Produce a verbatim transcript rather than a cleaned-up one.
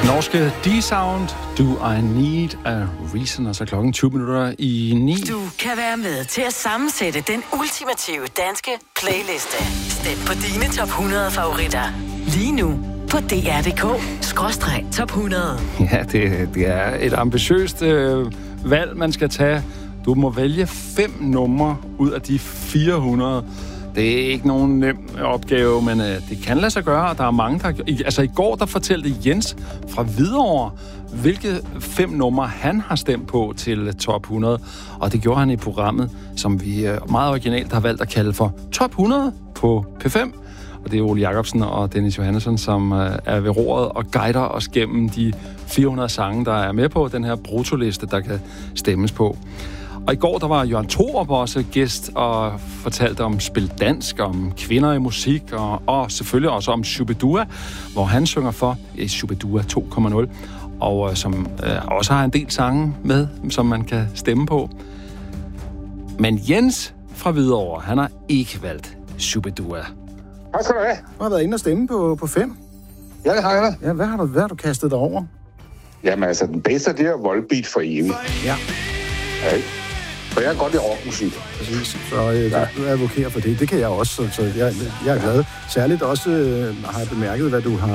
Norske D-Sound, Do I Need a Reason, og så klokken tyve minutter i ni. Du kan være med til at sammensætte den ultimative danske playliste. Stem på dine top hundrede favoritter. Lige nu på D R punktum D K skråstreg top hundrede. Ja, det, det er et ambitiøst øh, valg, man skal tage. Du må vælge fem numre ud af de fire hundrede. Det er ikke nogen nem opgave, men øh, det kan lade sig gøre, og der er mange, der... I, altså i går, der fortalte Jens fra Hvidovre, hvilke fem numre han har stemt på til top hundrede, og det gjorde han i programmet, som vi øh, meget originalt har valgt at kalde for top hundrede på P fem. Og det er Ole Jacobsen og Dennis Johannesson, som øh, er ved roret og guider os gennem de fire hundrede sange, der er med på den her brutoliste, der kan stemmes på. Og i går, der var Jørgen Thorup også gæst og fortalte om spil dansk, om kvinder i musik, og, og selvfølgelig også om Shubidua, hvor han synger for Shubidua to punkt nul, og som øh, også har en del sange med, som man kan stemme på. Men Jens fra Hvidovre, han har ikke valgt Shubidua. Hej skal du have. Du har været inde og stemme på, på fem. Ja, det har jeg da. Ja, hvad har du, hvad har du kastet dig over? Jamen altså, den bedste, det er Volbeat for evigt. Ja. Ja, ikke? For jeg er godt i rockmusik. Præcis. Så øh, ja. du advokerer for det. Det kan jeg også, så, så jeg, jeg er glad. Særligt også øh, har jeg bemærket, hvad du har